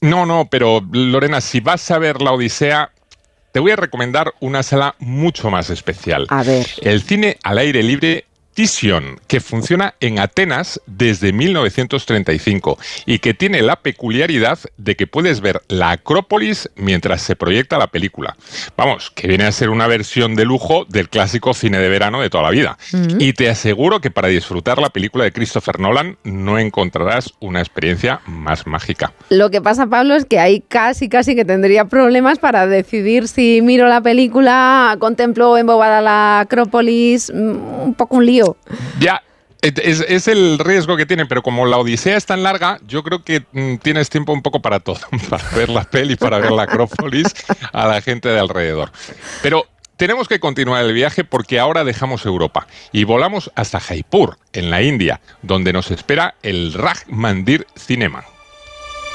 No, pero Lorena, si vas a ver la Odisea, te voy a recomendar una sala mucho más especial. A ver. El cine al aire libre Thyssen, que funciona en Atenas desde 1935 y que tiene la peculiaridad de que puedes ver la Acrópolis mientras se proyecta la película. Vamos, que viene a ser una versión de lujo del clásico cine de verano de toda la vida. Y te aseguro que para disfrutar la película de Christopher Nolan no encontrarás una experiencia más mágica. Lo que pasa, Pablo, es que ahí casi que tendría problemas para decidir si miro la película, contemplo embobada la Acrópolis, un poco un lío. Ya, es el riesgo que tienen, pero como la Odisea es tan larga, yo creo que tienes tiempo un poco para todo, para ver la peli, para ver la Acrópolis, a la gente de alrededor. Pero tenemos que continuar el viaje porque ahora dejamos Europa y volamos hasta Jaipur, en la India, donde nos espera el Raj Mandir Cinema.